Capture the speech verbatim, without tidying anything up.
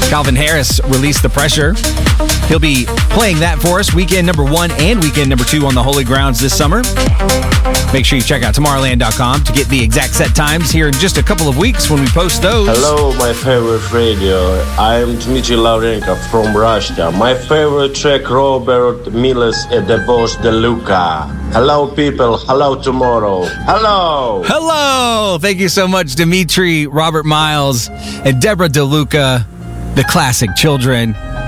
Calvin Harris released The Pressure. He'll be playing that for us weekend number one and weekend number two on the Holy Grounds this summer. Make sure you check out Tomorrowland dot com to get the exact set times here in just a couple of weeks when we post those. Hello, my favorite radio. I'm Dmitry Laurenko from Russia. My favorite track, Robert Miles et the Boss de Luca. Hello, people. Hello, tomorrow. Hello. Hello. Thank you so much, Dimitri, Robert Miles, and Deborah DeLuca, the classic children.